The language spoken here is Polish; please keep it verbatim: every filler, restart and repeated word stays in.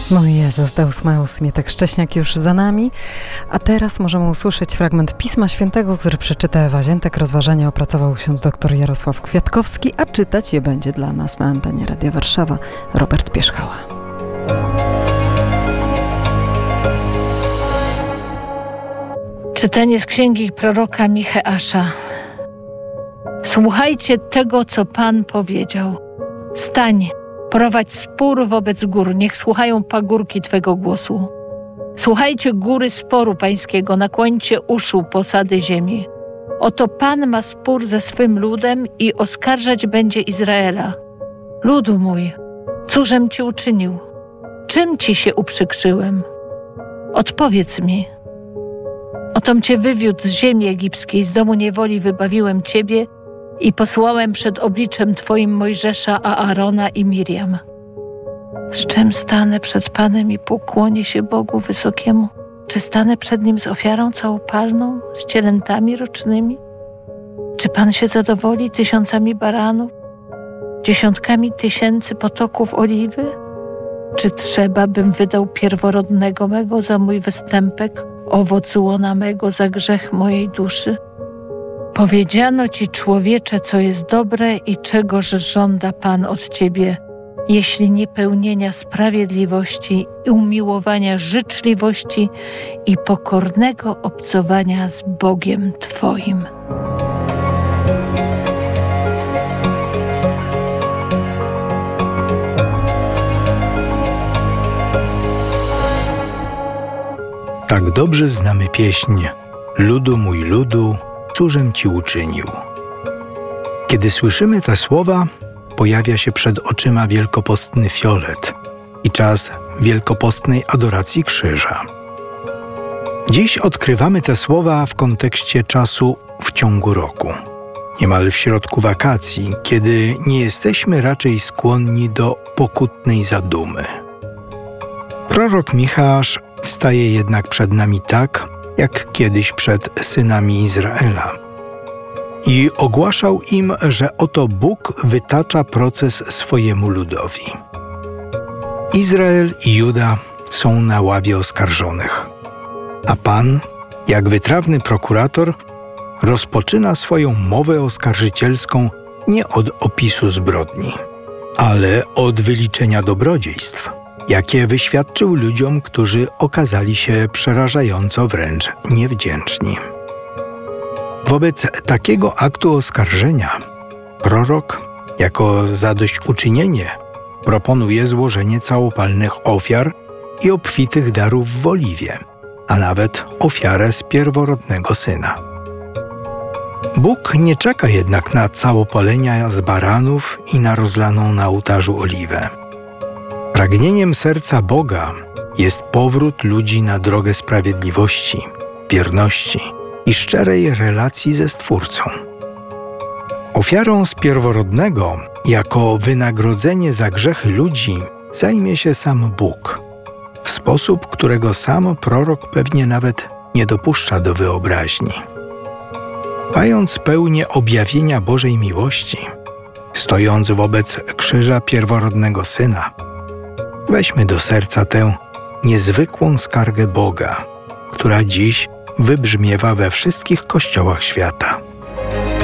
Mój Jezus, Deus Meus, Mietek Szcześniak już za nami, a teraz możemy usłyszeć fragment Pisma Świętego, który przeczyta Ewa Ziętek. Rozważania opracował ksiądz dr Jarosław Kwiatkowski, a czytać je będzie dla nas na antenie Radia Warszawa Robert Pierzchała. Czytanie z księgi proroka Micheasza. Słuchajcie tego, co Pan powiedział. Stań, prowadź spór wobec gór, niech słuchają pagórki Twego głosu. Słuchajcie góry sporu pańskiego, nakłońcie uszu posady ziemi. Oto Pan ma spór ze swym ludem i oskarżać będzie Izraela. Ludu mój, cóżem Ci uczynił? Czym Ci się uprzykrzyłem? Odpowiedz mi. Otom Cię wywiódł z ziemi egipskiej, z domu niewoli wybawiłem Ciebie i posłałem przed obliczem Twoim Mojżesza, a Aarona i Miriam. Z czym stanę przed Panem i pokłonię się Bogu Wysokiemu? Czy stanę przed Nim z ofiarą całopalną, z cielętami rocznymi? Czy Pan się zadowoli tysiącami baranów, dziesiątkami tysięcy potoków oliwy? Czy trzeba, bym wydał pierworodnego mego za mój występek, owoc łona mego za grzech mojej duszy? Powiedziano Ci, człowiecze, co jest dobre i czegoż żąda Pan od Ciebie, jeśli nie pełnienia sprawiedliwości i umiłowania życzliwości i pokornego obcowania z Bogiem Twoim. Tak dobrze znamy pieśń Ludu mój ludu, cóżem Ci uczynił. Kiedy słyszymy te słowa, pojawia się przed oczyma wielkopostny fiolet i czas wielkopostnej adoracji krzyża. Dziś odkrywamy te słowa w kontekście czasu w ciągu roku, niemal w środku wakacji, kiedy nie jesteśmy raczej skłonni do pokutnej zadumy. Prorok Micheasz staje jednak przed nami tak, jak kiedyś przed synami Izraela. I ogłaszał im, że oto Bóg wytacza proces swojemu ludowi. Izrael i Juda są na ławie oskarżonych, a Pan, jak wytrawny prokurator, rozpoczyna swoją mowę oskarżycielską nie od opisu zbrodni, ale od wyliczenia dobrodziejstw, jakie wyświadczył ludziom, którzy okazali się przerażająco wręcz niewdzięczni. Wobec takiego aktu oskarżenia prorok, jako zadośćuczynienie, proponuje złożenie całopalnych ofiar i obfitych darów w oliwie, a nawet ofiarę z pierworodnego syna. Bóg nie czeka jednak na całopalenia z baranów i na rozlaną na ołtarzu oliwę. Pragnieniem serca Boga jest powrót ludzi na drogę sprawiedliwości, wierności i szczerej relacji ze Stwórcą. Ofiarą z pierworodnego, jako wynagrodzenie za grzechy ludzi, zajmie się sam Bóg, w sposób, którego sam prorok pewnie nawet nie dopuszcza do wyobraźni. Mając pełnię objawienia Bożej miłości, stojąc wobec krzyża pierworodnego Syna, weźmy do serca tę niezwykłą skargę Boga, która dziś wybrzmiewa we wszystkich kościołach świata.